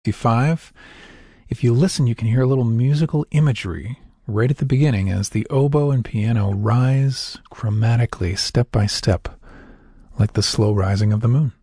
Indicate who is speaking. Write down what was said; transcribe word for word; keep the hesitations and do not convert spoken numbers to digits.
Speaker 1: Five. If you listen, you can hear a little musical imagery right at the beginning as the oboe and piano rise chromatically, step by step, like the slow rising of the moon.